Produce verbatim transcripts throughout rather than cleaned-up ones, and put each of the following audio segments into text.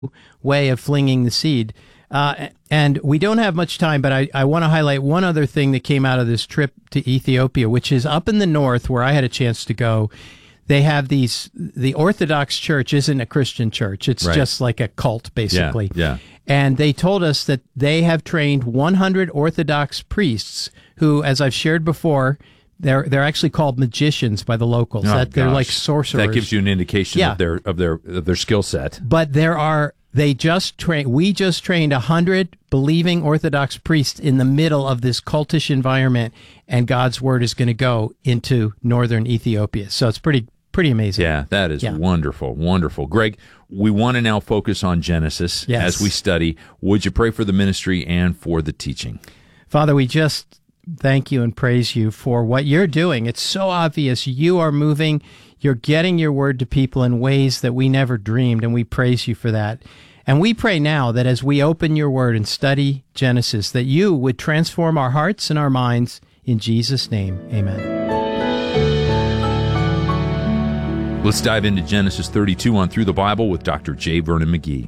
way of flinging the seed. Uh, and we don't have much time, but I, I want to highlight one other thing that came out of this trip to Ethiopia, which is up in the north where I had a chance to go. They have these, the Orthodox Church isn't a Christian church. It's right. just like a cult, basically. Yeah, yeah. And they told us that they have trained one hundred Orthodox priests who, as I've shared before, they're they're actually called magicians by the locals. Oh, that they're gosh. like sorcerers. That gives you an indication Yeah. of their of their of their skill set. But there are they just train. We just trained a hundred believing Orthodox priests in the middle of this cultish environment, and God's word is going to go into northern Ethiopia. So it's pretty pretty amazing. Yeah, that is Yeah. wonderful, wonderful. Greg, we want to now focus on Genesis Yes. as we study. Would you pray for the ministry and for the teaching? Father, we just thank you and praise you for what you're doing. It's so obvious you are moving. You're getting your word to people in ways that we never dreamed, and we praise you for that. And we pray now that as we open your word and study Genesis, that you would transform our hearts and our minds. In Jesus' name, amen. Let's dive into Genesis thirty-two on Through the Bible with Doctor J. Vernon McGee.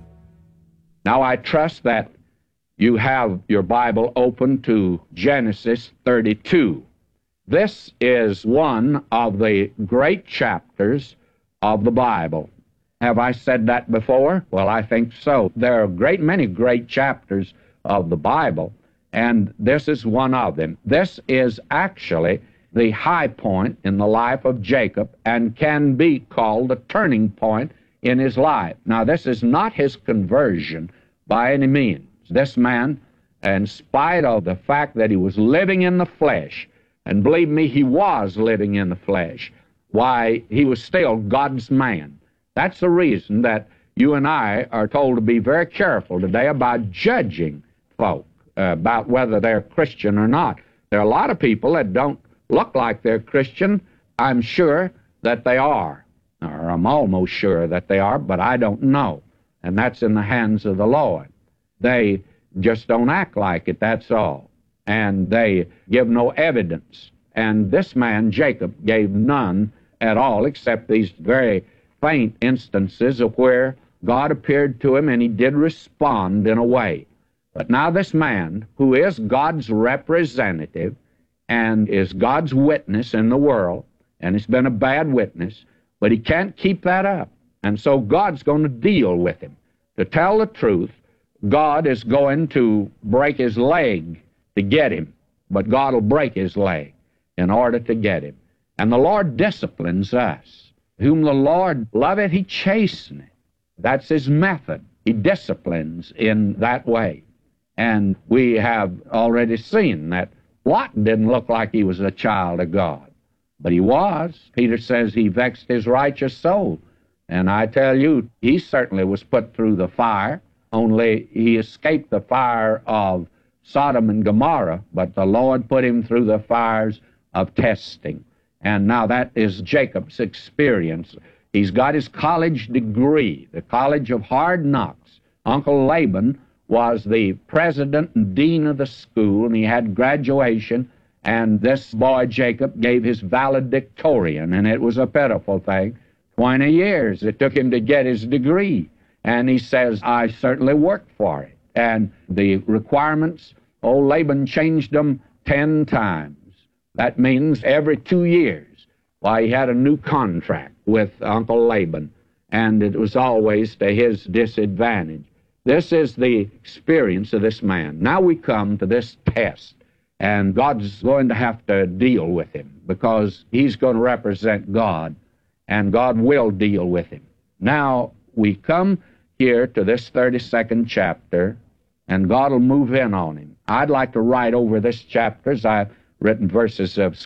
Now I trust that you have your Bible open to Genesis thirty-two. This is one of the great chapters of the Bible. Have I said that before? Well, I think so. There are a great many great chapters of the Bible, and this is one of them. This is actually the high point in the life of Jacob and can be called a turning point in his life. Now, this is not his conversion by any means. This man, in spite of the fact that he was living in the flesh, and believe me, he was living in the flesh, why, he was still God's man. That's the reason that you and I are told to be very careful today about judging folk, uh, about whether they're Christian or not. There are a lot of people that don't look like they're Christian. I'm sure that they are, or I'm almost sure that they are, but I don't know, and that's in the hands of the Lord. They just don't act like it, that's all. And they give no evidence. And this man, Jacob, gave none at all except these very faint instances of where God appeared to him and he did respond in a way. But now this man, who is God's representative and is God's witness in the world, and it's been a bad witness, but he can't keep that up. And so God's going to deal with him. To tell the truth, God is going to break his leg to get him, but God will break his leg in order to get him. And the Lord disciplines us. Whom the Lord loveth, he chasteneth. That's his method. He disciplines in that way. And we have already seen that Lot didn't look like he was a child of God, but he was. Peter says he vexed his righteous soul. And I tell you, he certainly was put through the fire, only he escaped the fire of Sodom and Gomorrah, but the Lord put him through the fires of testing. And now that is Jacob's experience. He's got his college degree, the College of Hard Knocks. Uncle Laban was the president and dean of the school, and he had graduation, and this boy Jacob gave his valedictorian, and it was a pitiful thing. Twenty years it took him to get his degree, and he says, I certainly worked for it. And the requirements, old Laban changed them ten times. That means every two years. Why, he had a new contract with Uncle Laban, and it was always to his disadvantage. This is the experience of this man. Now we come to this test, and God's going to have to deal with him because he's going to represent God, and God will deal with him. Now we come here to this thirty-second chapter, and God will move in on him. I'd like to write over this chapter, as I've written verses of